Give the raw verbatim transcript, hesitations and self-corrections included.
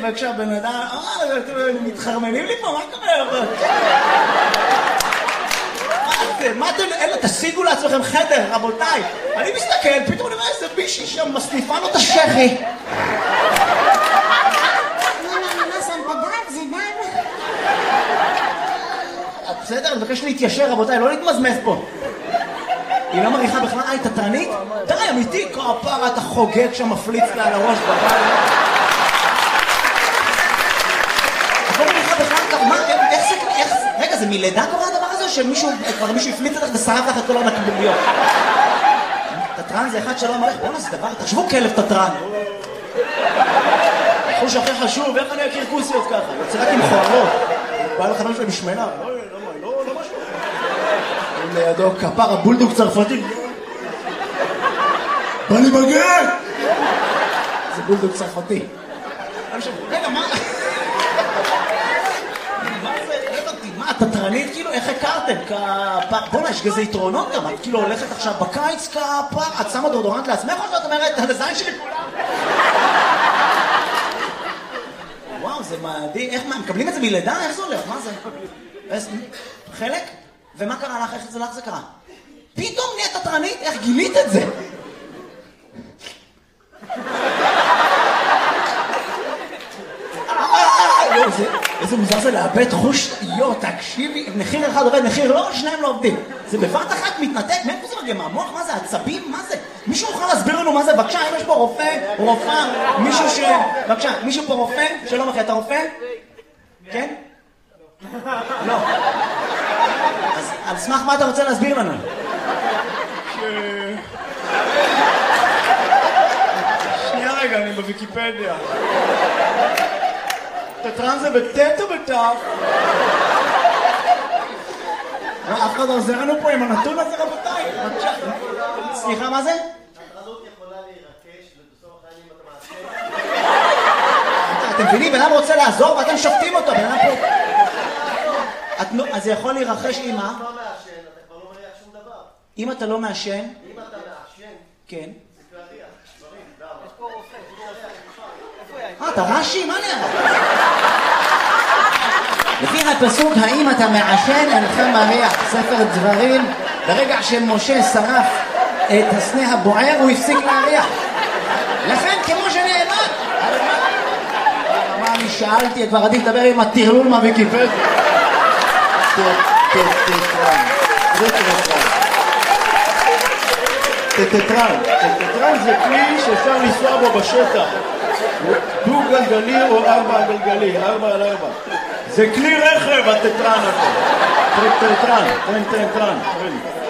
וכשהבן אדם, אה, אתם מתחרמנים לי פה, מה קורה? מה זה? מה אתם, אלה, תשיגו לעצמכם חדר, רבותיי. אני מסתכל, פתאום אני אומר איזה בישי שם, מסניפה לו את השכי. בסדר, אני מבקש להתיישר, רבותיי, לא להתמזמז פה. היא לא מריחה בכלל, אה, היא תתרנית? די, אמיתי, כפרה, אתה חוגג שם, מפליץ לה על הראש בבית. את לא מריחה בכלל, מה, איך זה, איך, רגע, זה מלידה קורה הדבר הזה, שמישהו, כבר מישהו הפליץ לך ושרף לך את כל הנקבוביות? תתרן זה אחד שלא אמר, בואו נעשה דבר, תחשבו כלב תתרן. החוש הכי חשוב, איך אני אכיר כוסיות ככה? יוצא רק עם חוערות. בא לך משהו משמנה. לידו כפר הבולדוג צרפתי. בא לי בגן! זה בולדוג צרפתי. רגע, מה? מה זה? מה, התתרנית כאילו? איך הכרתם? כפר... בוא'נה, יש כזה יתרונות גם. את כאילו הולכת עכשיו בקיץ כפר, את שמה דורדורנט לעצמך או שאת אומרת, הזין שלי כולם? וואו, זה מדהים. איך מה, מקבלים את זה מלידה? איך זה הולך? מה זה? חלק? ומה קרה לך? איך זה לך זה קרה? פתאום נהיית תתרנית? איך גילית את זה? איזה מוזר זה לאבד חוש, יו, תקשיבי, מחיר אחד עובד, מחיר לא, שניים לא עובדים. זה בבת אחת מתנתק, מאיפה זה מגיע? מהמוח? מה זה? עצבים? מה זה? מישהו יכול להסביר לנו מה זה? בבקשה, אם יש פה רופא, רופאה, מישהו ש... בבקשה, מישהו פה רופא? שלום אחי, אתה רופא? כן? לא. אז על סמך מה אתה רוצה להסביר לנו? ש... שנייה רגע, אני בוויקיפדיה. תתרן זה בטט או בטף? אף אחד לא עוזר לנו פה עם הנתון הזה, רבותיי. סליחה, מה זה? התרנות יכולה להירקש ובסוף החיים אתה מעשה. אתם מבינים, בן אדם רוצה לעזור ואתם שופטים אותו. אז זה יכול להירחש עם מה? אם אתה לא מעשן, אתה כבר לא מריח שום דבר. אם אתה לא מעשן? אם אתה מעשן, כן. זה כבר ריח. דברים, דם. יש פה רופא, יש פה רופא. אה, אתה רש"י? מה נראה? לפי הפסוק, האם אתה מעשן, אינך מריח. ספר דברים, ברגע שמשה שרף את הסנה הבוער, הוא הפסיק להריח. לכן, כמו שנאמר, מה אני שאלתי, כבר עדיף לדבר עם הטרלול מהוויקיפדיה. טטרן, זה טטרן. טטרן, טטרן זה כלי שאפשר לנסוע בו בשטח. דו גלגלי או ארבע גלגלי, ארבע על ארבע. זה כלי רכב הטטרן הזה. טטרן, טטרן, טטרן.